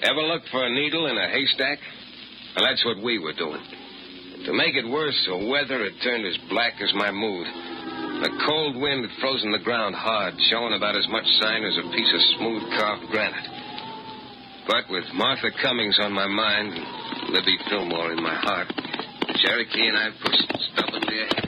Ever look for a needle in a haystack? Well, that's what we were doing. To make it worse, the weather had turned as black as my mood. The cold wind had frozen the ground hard, showing about as much sign as a piece of smooth carved granite. But with Martha Cummings on my mind and Libby Fillmore in my heart, Cherokee and I pushed stubbornly ahead.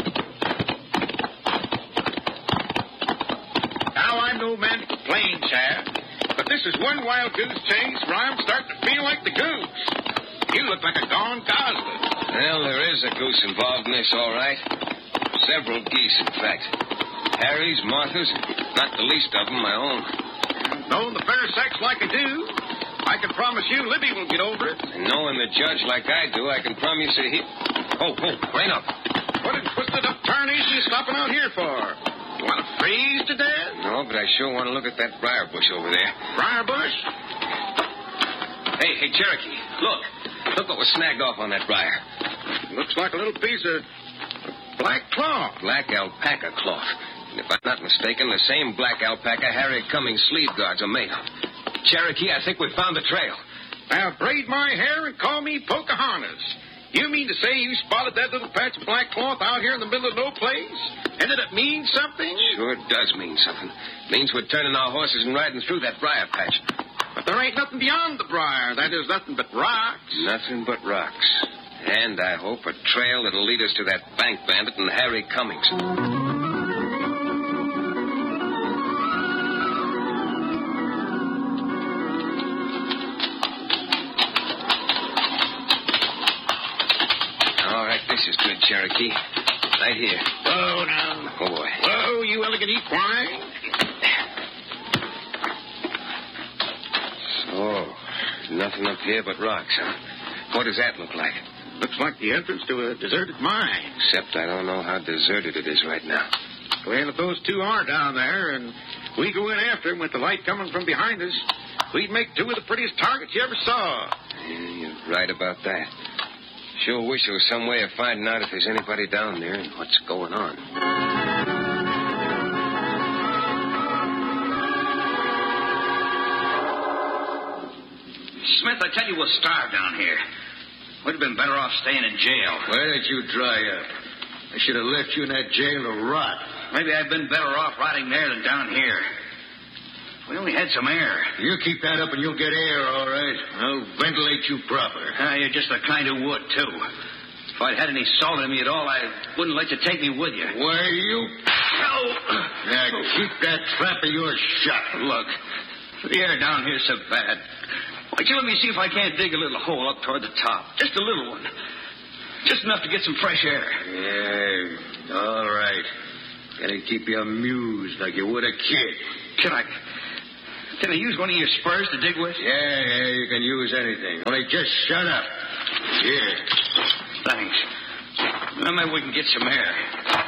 Now, I'm no man to complain, Chad, but this is one wild goose chase where I'm starting to feel like the goose. You look like a gone gosling. Well, there is a goose involved in this, all right. Several geese, in fact. Harry's, Martha's, not the least of them my own. Knowing the fair sex like I do, I can promise you Libby will get over it. And knowing the judge like I do, I can promise you he... Oh, rain up. What in twisted up tarnation you stopping out here for? You want to freeze to death? No, but I sure want to look at that briar bush over there. Briar bush? Hey, Cherokee, look. Look what was snagged off on that briar. Looks like a little piece of black cloth. Black alpaca cloth. And if I'm not mistaken, the same black alpaca Harry Cummings' sleeve guards are made of. Cherokee, I think we found the trail. Now, braid my hair and call me Pocahontas. You mean to say you spotted that little patch of black cloth out here in the middle of no place? And did it mean something? Sure does mean something. Means we're turning our horses and riding through that briar patch. But there ain't nothing beyond the briar. That is nothing but rocks. Nothing but rocks. And, I hope, a trail that'll lead us to that bank bandit and Harry Cummings. All right, this is good, Cherokee. Right here. Whoa, now. Oh, boy. Whoa, you elegant equine. Oh, nothing up here but rocks, huh? What does that look like? Looks like the entrance to a deserted mine. Except I don't know how deserted it is right now. Well, if those two are down there and we go in after them with the light coming from behind us, we'd make two of the prettiest targets you ever saw. Yeah, you're right about that. Sure wish there was some way of finding out if there's anybody down there and what's going on. Smith, I tell you, we'll starve down here. We'd have been better off staying in jail. Why did you dry up? I should have left you in that jail to rot. Maybe I'd been better off rotting there than down here. We only had some air. You keep that up and you'll get air, all right. I'll ventilate you proper. You're just the kind who would, too. If I'd had any salt in me at all, I wouldn't let you take me with you. Why, you... Now, keep that trap of yours shut. Look, the air down here's so bad. Why don't you let me see if I can't dig a little hole up toward the top? Just a little one. Just enough to get some fresh air. Yeah, all right. Gotta keep you amused like you would a kid. Can I use one of your spurs to dig with? Yeah, you can use anything. Only just shut up. Here. Thanks. Well, maybe we can get some air.